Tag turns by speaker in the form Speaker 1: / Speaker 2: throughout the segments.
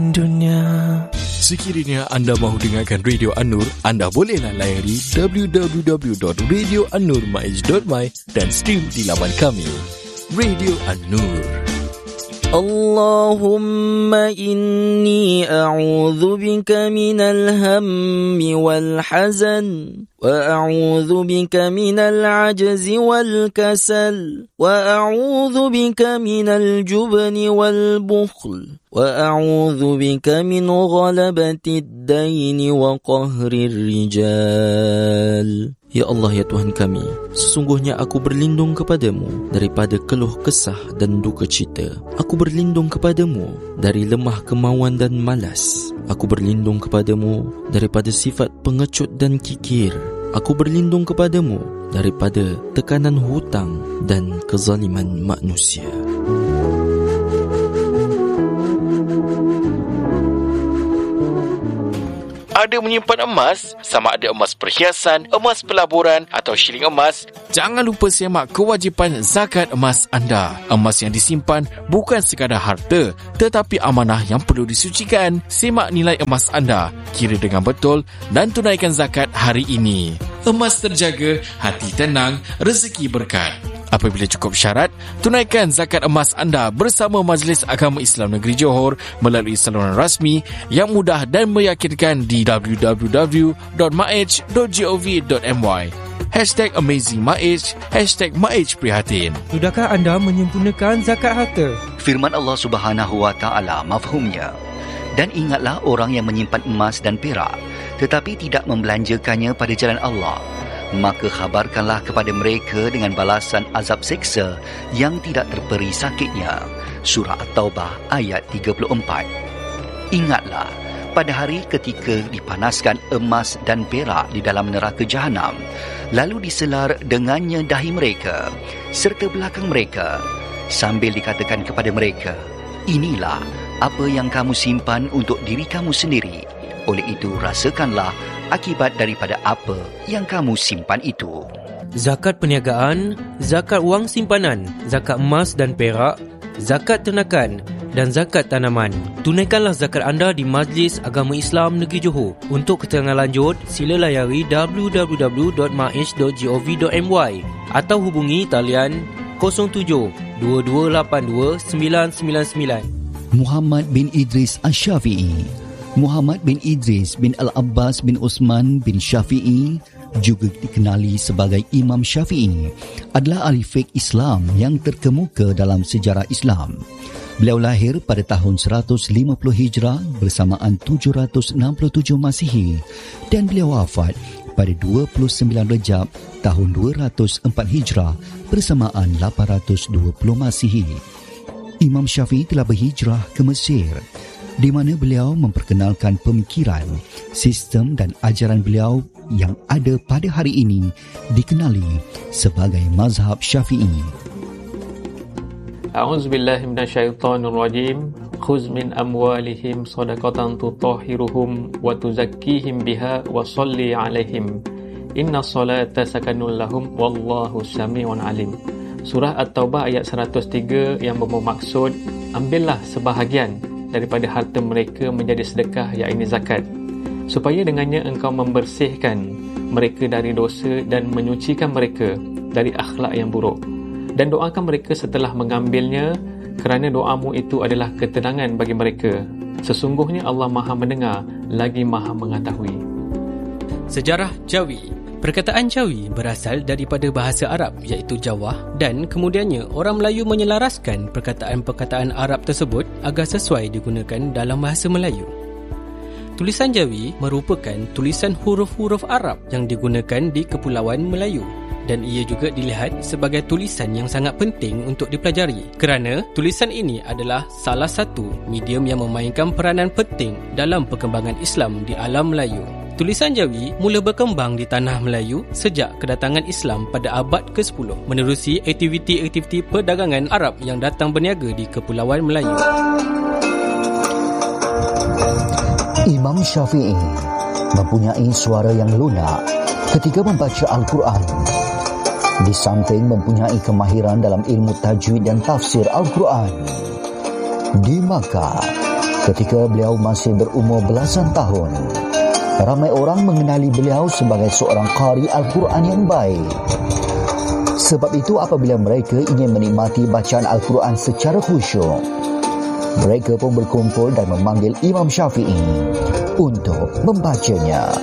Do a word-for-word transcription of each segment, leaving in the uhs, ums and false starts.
Speaker 1: dunia.
Speaker 2: Sekiranya anda mahu dengarkan Radio An-Nur, anda bolehlah layari w w w dot radio an nur maiz dot my dan stream di laman kami. Radio An-Nur.
Speaker 1: اللهم إني أعوذ بك من الهم والحزن وأعوذ بك من العجز والكسل وأعوذ بك من الجبن والبخل وأعوذ بك من غلبة الدين وقهر الرجال. Ya Allah, ya Tuhan kami, sesungguhnya aku berlindung kepadamu daripada keluh kesah dan duka cita. Aku berlindung kepadamu dari lemah kemauan dan malas. Aku berlindung kepadamu daripada sifat pengecut dan kikir. Aku berlindung kepadamu daripada tekanan hutang dan kezaliman manusia.
Speaker 2: Ada menyimpan emas, sama ada emas perhiasan, emas pelaburan atau shilling emas, jangan lupa semak kewajipan zakat emas anda. Emas yang disimpan bukan sekadar harta, tetapi amanah yang perlu disucikan. Semak nilai emas anda, kira dengan betul dan tunaikan zakat hari ini. Emas terjaga, hati tenang, rezeki berkat. Apabila cukup syarat, tunaikan zakat emas anda bersama Majlis Agama Islam Negeri Johor melalui saluran rasmi yang mudah dan meyakinkan di w w w dot maiz dot gov dot my. Hashtag Amazing Maiz, Hashtag Maiz Prihatin.
Speaker 3: Sudahkah anda menyempurnakan zakat harta?
Speaker 4: Firman Allah Subhanahu Wa Taala mafhumnya. Dan ingatlah orang yang menyimpan emas dan perak, tetapi tidak membelanjakannya pada jalan Allah, maka khabarkanlah kepada mereka dengan balasan azab seksa yang tidak terperi sakitnya. Surah At-Taubah ayat tiga puluh empat. Ingatlah pada hari ketika dipanaskan emas dan perak di dalam neraka Jahanam, lalu diselar dengannya dahi mereka serta belakang mereka, sambil dikatakan kepada mereka, inilah apa yang kamu simpan untuk diri kamu sendiri. Oleh itu rasakanlah akibat daripada apa yang kamu simpan itu.
Speaker 3: Zakat perniagaan, zakat wang simpanan, zakat emas dan perak, zakat ternakan dan zakat tanaman. Tunaikanlah zakat anda di Majlis Agama Islam Negeri Johor. Untuk keterangan lanjut, sila layari w w w dot maiz dot gov dot my atau hubungi talian kosong tujuh dua dua lapan dua sembilan sembilan sembilan.
Speaker 4: Muhammad bin Idris Asy-Syafi'i. Muhammad bin Idris bin Al-Abbas bin Osman bin Syafi'i, juga dikenali sebagai Imam Syafi'i, adalah ahli fiqh Islam yang terkemuka dalam sejarah Islam. Beliau lahir pada tahun seratus lima puluh Hijrah bersamaan tujuh ratus enam puluh tujuh Masihi dan beliau wafat pada dua puluh sembilan Rejab tahun dua ratus empat Hijrah bersamaan lapan ratus dua puluh Masihi. Imam Syafi'i telah berhijrah ke Mesir, di mana beliau memperkenalkan pemikiran, sistem dan ajaran beliau yang ada pada hari ini dikenali sebagai mazhab Syafi'i.
Speaker 5: A'udzubillahi minasyaitonirrajim. Khuz min amwalihim shadaqatan tutahhiruhum wa tuzakkihim biha wa shalli 'alaihim. Inna salata sakanun lahum wallahu samii'un 'alim. Surah At-Taubah ayat seratus tiga yang bermaksud, ambillah sebahagian daripada harta mereka menjadi sedekah, iaitu zakat, supaya dengannya engkau membersihkan mereka dari dosa dan menyucikan mereka dari akhlak yang buruk. Dan doakan mereka setelah mengambilnya, kerana doamu itu adalah ketenangan bagi mereka. Sesungguhnya Allah Maha mendengar lagi Maha mengetahui.
Speaker 3: Sejarah Jawi. Perkataan Jawi berasal daripada bahasa Arab iaitu Jawah, dan kemudiannya orang Melayu menyelaraskan perkataan-perkataan Arab tersebut agar sesuai digunakan dalam bahasa Melayu. Tulisan Jawi merupakan tulisan huruf-huruf Arab yang digunakan di Kepulauan Melayu, dan ia juga dilihat sebagai tulisan yang sangat penting untuk dipelajari kerana tulisan ini adalah salah satu medium yang memainkan peranan penting dalam perkembangan Islam di alam Melayu. Tulisan Jawi mula berkembang di tanah Melayu sejak kedatangan Islam pada abad ke sepuluh menerusi aktiviti-aktiviti perdagangan Arab yang datang berniaga di Kepulauan Melayu.
Speaker 4: Imam Syafi'i mempunyai suara yang lunak ketika membaca Al-Quran. Di samping mempunyai kemahiran dalam ilmu tajwid dan tafsir Al-Quran. Di Makkah, Ketika beliau masih berumur belasan tahun, ramai orang mengenali beliau sebagai seorang qari Al-Quran yang baik. Sebab itu apabila mereka ingin menikmati bacaan Al-Quran secara khusyuk, mereka pun berkumpul dan memanggil Imam Syafi'i untuk membacanya.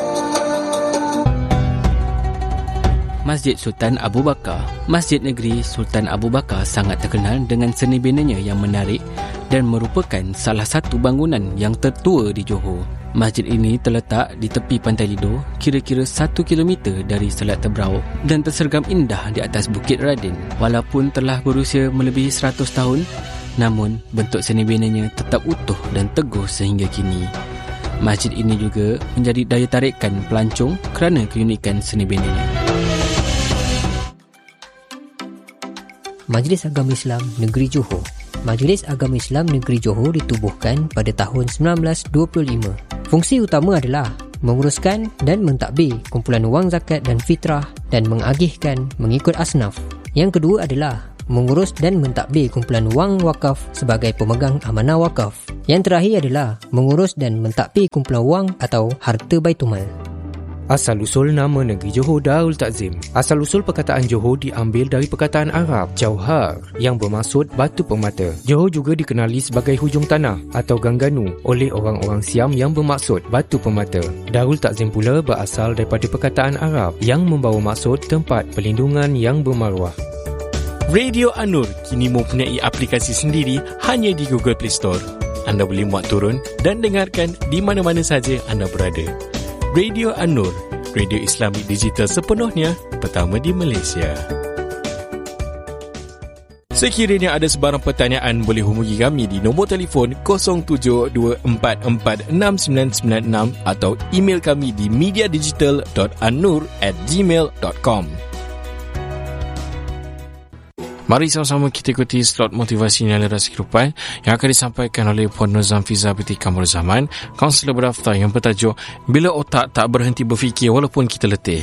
Speaker 3: Masjid Sultan Abu Bakar. Masjid Negeri Sultan Abu Bakar sangat terkenal dengan seni binanya yang menarik dan merupakan salah satu bangunan yang tertua di Johor. Masjid ini terletak di tepi Pantai Lido, kira-kira satu kilometer dari Selat Tebrau dan tersergam indah di atas Bukit Radin. Walaupun telah berusia melebihi seratus tahun, namun bentuk seni binanya tetap utuh dan teguh sehingga kini. Masjid ini juga menjadi daya tarikan pelancong kerana keunikan seni binanya.
Speaker 6: Majlis Agama Islam Negeri Johor. Majlis Agama Islam Negeri Johor ditubuhkan pada tahun sembilan belas dua puluh lima. Fungsi utama adalah menguruskan dan mentadbir kumpulan wang zakat dan fitrah dan mengagihkan mengikut asnaf. Yang kedua adalah mengurus dan mentadbir kumpulan wang wakaf sebagai pemegang amanah wakaf. Yang terakhir adalah mengurus dan mentadbir kumpulan wang atau harta Baitumal.
Speaker 7: Asal-usul nama negeri Johor Darul Takzim. Asal-usul perkataan Johor diambil dari perkataan Arab Jauhar yang bermaksud batu permata. Johor juga dikenali sebagai hujung tanah atau Gangganu oleh orang-orang Siam yang bermaksud batu permata. Darul Takzim pula berasal daripada perkataan Arab yang membawa maksud tempat perlindungan yang bermaruah.
Speaker 2: Radio An-Nur kini mempunyai aplikasi sendiri hanya di Google Play Store. Anda boleh muat turun dan dengarkan di mana-mana saja anda berada. Radio An-Nur, radio Islamik digital sepenuhnya, pertama di Malaysia. Sekiranya ada sebarang pertanyaan, boleh hubungi kami di nombor telefon kosong tujuh dua empat empat enam sembilan sembilan enam atau email kami di mediadigital dot annur at gmail dot com. Mari sama-sama kita ikuti slot motivasi nilai rasa kehidupan yang akan disampaikan oleh Puan Nur Zamfiza binti Kamrul Zaman, kaunselor berdaftar yang bertajuk Bila Otak Tak Berhenti Berfikir Walaupun Kita Letih.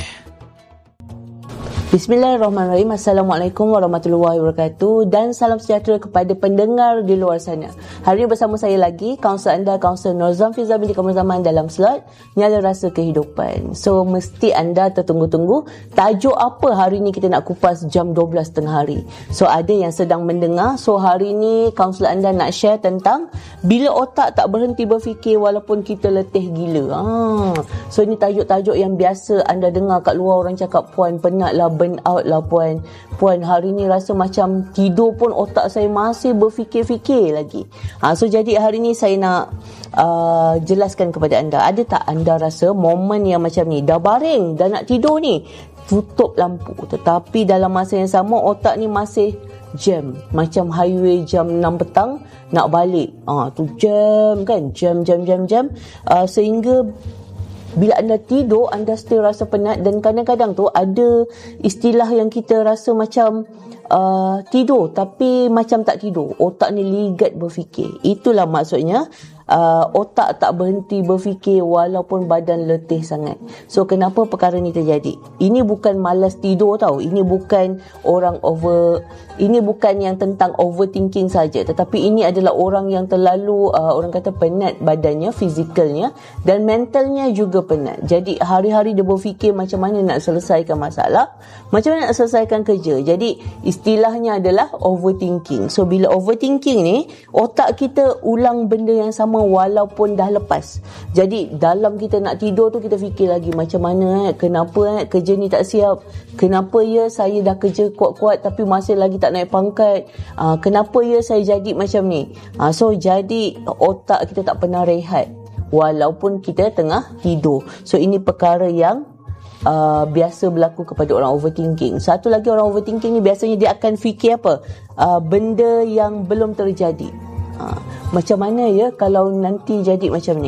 Speaker 8: Bismillahirrahmanirrahim. Assalamualaikum warahmatullahi wabarakatuh dan salam sejahtera kepada pendengar di luar sana. Hari ini bersama saya lagi, kaunselor anda, kaunselor Nur Zamfiza binti Kamrul Zaman dalam slot Nyala Rasa Kehidupan. So, mesti anda tertunggu-tunggu tajuk apa hari ini kita nak kupas jam dua belas tengah hari. So, ada yang sedang mendengar. So, hari ini kaunselor anda nak share tentang bila otak tak berhenti berfikir walaupun kita letih gila. Ah. So, ini tajuk-tajuk yang biasa anda dengar kat luar orang cakap, puan penat lah, burn out lah puan. Puan hari ni rasa macam tidur pun otak saya masih berfikir-fikir lagi. Ha, so jadi hari ni saya nak uh, jelaskan kepada anda. Ada tak anda rasa momen yang macam ni? Dah baring, dah nak tidur ni, tutup lampu. Tetapi dalam masa yang sama otak ni masih jam. Macam highway jam enam petang nak balik. Ah, tu jam kan? Jam, jam, jam, jam. Uh, sehingga bila anda tidur, anda still rasa penat dan kadang-kadang tu ada istilah yang kita rasa macam uh, tidur tapi macam tak tidur. Otak ni ligat berfikir. Itulah maksudnya uh, otak tak berhenti berfikir walaupun badan letih sangat. So, kenapa perkara ni terjadi? Ini bukan malas tidur tau. Ini bukan orang over... Ini bukan yang tentang overthinking saja, tetapi ini adalah orang yang terlalu uh, orang kata penat badannya, fizikalnya dan mentalnya juga penat. Jadi hari-hari dia berfikir macam mana nak selesaikan masalah, macam mana nak selesaikan kerja. Jadi istilahnya adalah overthinking. So bila overthinking ni, otak kita ulang benda yang sama walaupun dah lepas. Jadi dalam kita nak tidur tu kita fikir lagi macam mana eh, kenapa eh, kerja ni tak siap, kenapa ya saya dah kerja kuat-kuat tapi masih lagi tak naik pangkat, uh, kenapa ya saya jadi macam ni. uh, So jadi otak kita tak pernah rehat walaupun kita tengah tidur. So ini perkara yang uh, biasa berlaku kepada orang overthinking. Satu lagi, orang overthinking ni biasanya dia akan fikir apa? Uh, benda yang belum terjadi. uh, Macam mana ya kalau nanti jadi macam ni,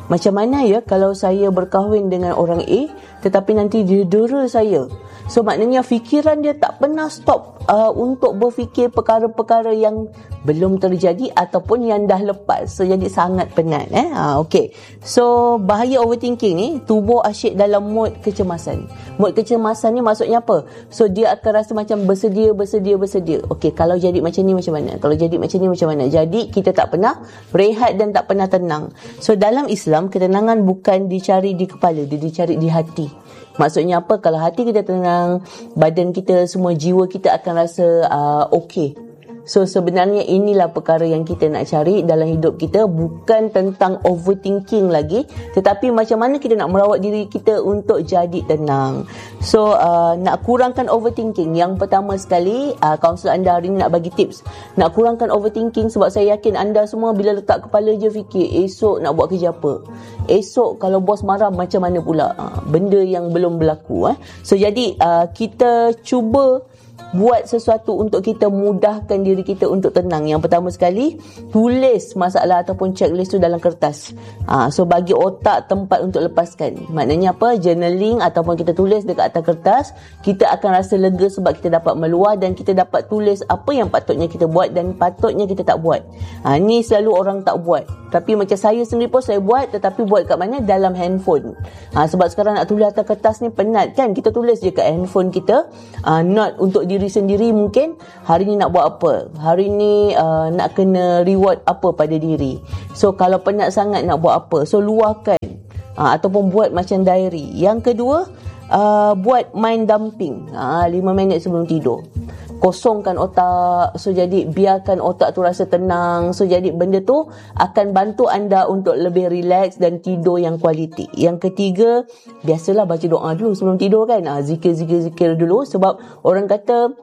Speaker 8: Macam mana ya kalau saya berkahwin dengan orang A tetapi nanti dia dera saya? So maknanya fikiran dia tak pernah stop uh, untuk berfikir perkara-perkara yang belum terjadi ataupun yang dah lepas. So jadi sangat penat eh. Ha, okay. So bahaya overthinking ni, tubuh asyik dalam mod kecemasan. Mod kecemasan ni maksudnya apa? So dia akan rasa macam bersedia, bersedia, bersedia. Okay, kalau jadi macam ni macam mana? Kalau jadi macam ni macam mana? Jadi kita tak pernah berehat dan tak pernah tenang. So dalam Islam, ketenangan bukan dicari di kepala, dia dicari di hati. Maksudnya apa? Kalau hati kita tenang, badan kita, semua jiwa kita akan rasa uh, okey. So sebenarnya inilah perkara yang kita nak cari dalam hidup kita, bukan tentang overthinking lagi, tetapi macam mana kita nak merawat diri kita untuk jadi tenang. So uh, nak kurangkan overthinking, yang pertama sekali, uh, kaunselor anda hari ni nak bagi tips nak kurangkan overthinking, sebab saya yakin anda semua bila letak kepala je fikir esok nak buat kerja apa, esok kalau bos marah macam mana pula, uh, benda yang belum berlaku eh. So jadi uh, kita cuba buat sesuatu untuk kita mudahkan diri kita untuk tenang. Yang pertama sekali, tulis masalah ataupun checklist tu dalam kertas. Ha, so bagi otak tempat untuk lepaskan. Maknanya apa? Journaling ataupun kita tulis dekat atas kertas, kita akan rasa lega sebab kita dapat meluah dan kita dapat tulis apa yang patutnya kita buat dan patutnya kita tak buat. Ha, ni selalu orang tak buat. Tapi macam saya sendiri pun saya buat, tetapi buat kat mana? Dalam handphone. Ha, sebab sekarang nak tulis atas kertas ni penat kan? Kita tulis je kat handphone kita. Ha, not untuk diri sendiri, mungkin hari ni nak buat apa, hari ni uh, nak kena reward apa pada diri. So kalau penat sangat nak buat apa, so luahkan uh, ataupun buat macam diary. Yang kedua, uh, buat mind dumping uh, lima minit sebelum tidur. Kosongkan otak. So jadi biarkan otak tu rasa tenang. So jadi benda tu akan bantu anda untuk lebih relax dan tidur yang kualiti. Yang ketiga, biasalah baca doa dulu sebelum tidur kan. Ha, zikir-zikir-zikir dulu, sebab orang kata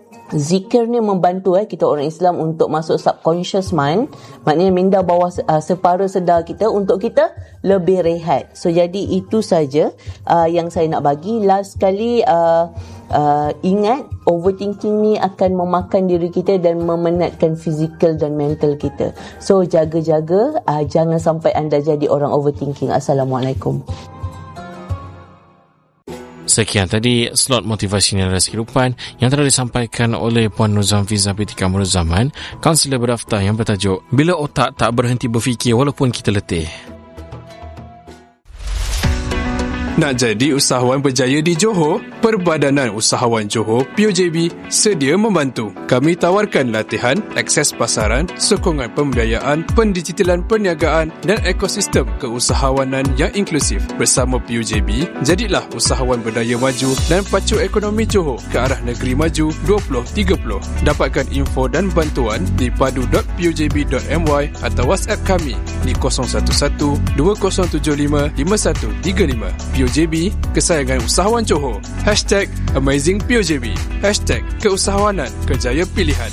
Speaker 8: zikir ni membantu eh kita orang Islam untuk masuk subconscious mind, maknanya minda bawah uh, separa sedar kita untuk kita lebih rehat. So jadi itu saja uh, yang saya nak bagi. Last sekali, uh, uh, ingat overthinking ni akan memakan diri kita dan memenatkan fizikal dan mental kita. So jaga-jaga, uh, jangan sampai anda jadi orang overthinking. Assalamualaikum.
Speaker 2: Sekian tadi slot motivasi nilai kehidupan yang telah disampaikan oleh Puan Nuzam Fiza binti Kamrul Zaman, kaunselor berdaftar yang bertajuk Bila Otak Tak Berhenti Berfikir Walaupun Kita Letih.
Speaker 9: Nak jadi usahawan berjaya di Johor? Perbadanan Usahawan Johor P U J B sedia membantu. Kami tawarkan latihan, akses pasaran, sokongan pembiayaan, pendigitalan perniagaan dan ekosistem keusahawanan yang inklusif. Bersama P U J B, jadilah usahawan berdaya maju dan pacu ekonomi Johor ke arah negeri maju dua ribu tiga puluh. Dapatkan info dan bantuan di padu dot p u j b dot m y atau WhatsApp kami di kosong satu satu dua kosong tujuh lima lima satu tiga lima. P U J B, kesayangan usahawan Johor. Hashtag Amazing P U J B. Hashtag Keusahawanan Kerjaya Pilihan.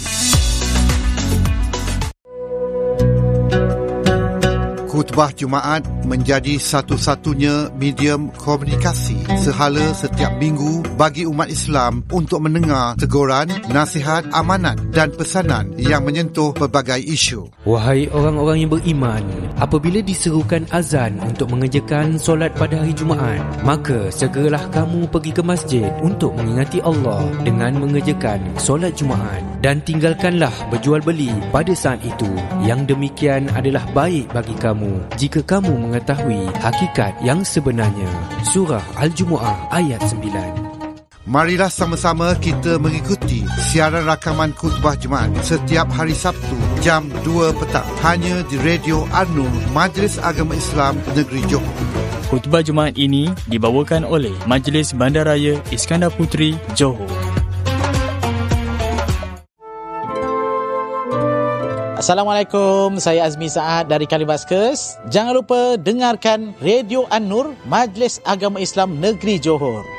Speaker 10: Khutbah Jumaat menjadi satu-satunya medium komunikasi sehala setiap minggu bagi umat Islam untuk mendengar teguran, nasihat, amanat dan pesanan yang menyentuh pelbagai isu.
Speaker 7: Wahai orang-orang yang beriman, apabila diserukan azan untuk mengerjakan solat pada hari Jumaat, maka segeralah kamu pergi ke masjid untuk mengingati Allah dengan mengerjakan solat Jumaat, dan tinggalkanlah berjual beli pada saat itu. Yang demikian adalah baik bagi kamu jika kamu mengetahui hakikat yang sebenarnya. Surah Al-Jumu'ah ayat sembilan.
Speaker 10: Marilah sama-sama kita mengikuti siaran rakaman khutbah Jumaat setiap hari Sabtu jam dua petang hanya di Radio An-Nur Majlis Agama Islam Negeri Johor.
Speaker 11: Khutbah Jumaat ini dibawakan oleh Majlis Bandaraya Iskandar Puteri, Johor.
Speaker 12: Assalamualaikum, saya Azmi Saad dari Kalibaskes. Jangan lupa dengarkan Radio An-Nur Majlis Agama Islam Negeri Johor.